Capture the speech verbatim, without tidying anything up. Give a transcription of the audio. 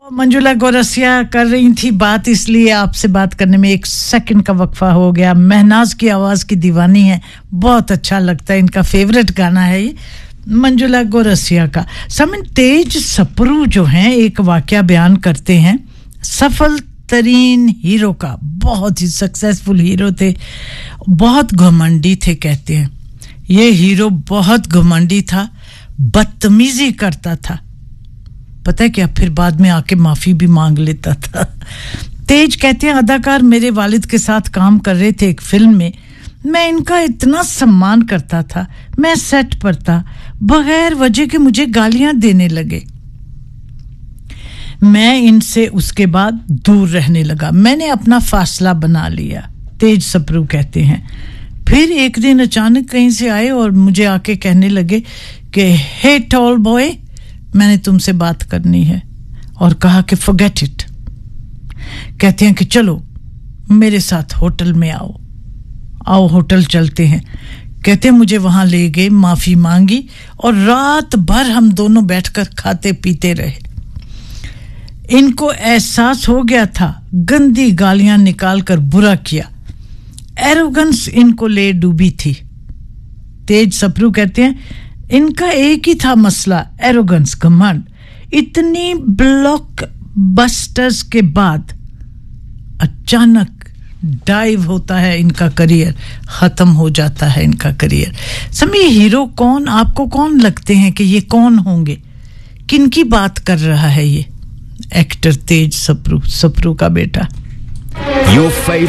मंजुला गौरसिया कर रही थी बात, इसलिए आपसे बात करने में एक सेकंड का वक्फा हो गया। महनाज की आवाज की दीवानी है, बहुत अच्छा लगता है, इनका फेवरेट गाना है ये मंजुला गौरसिया का। समिन तेज सप्रू जो हैं एक वाकया बयान करते हैं सफल तरीन हीरो का, बहुत ही सक्सेसफुल हीरो थे, बहुत घमंडी थे। कहते हैं ये हीरो बहुत घमंडी था, बदतमीजी करता था, पता है क्या, फिर बाद में आके माफी भी मांग लेता था। तेज कहते हैं अदाकार मेरे वालिद के साथ काम कर रहे थे एक फिल्म में, मैं इनका इतना सम्मान करता था, मैं सेट पर था, बगैर वजह के मुझे गालियां देने लगे, मैं इनसे उसके बाद दूर रहने लगा, मैंने अपना फासला बना लिया। तेज सप्रू कहते हैं फिर एक दिन अचानक कहीं से आए और मुझे आके कहने लगे कि हे टॉल बॉय, मैंने तुमसे बात करनी है, और कहा कि फॉरगेट इट। कहते हैं कि चलो मेरे साथ होटल में आओ, आओ होटल चलते हैं। कहते हैं मुझे वहां ले गए, माफी मांगी और रात भर हम दोनों बैठकर खाते पीते रहे। इनको एहसास हो गया था, गंदी गालियां निकालकर बुरा किया, एरोगेंस इनको ले डूबी थी। तेज सप्रू कहते हैं इनका एक ही था मसला, एरोगेंस, घमंड। इतनी ब्लॉक बस्टर्स के बाद अचानक डाइव होता है इनका करियर, खत्म हो जाता है इनका करियर। समी हीरो कौन, आपको कौन लगते हैं कि ये कौन होंगे, किनकी बात कर रहा है ये एक्टर तेज सप्रू, सप्रू का बेटा? Your favorite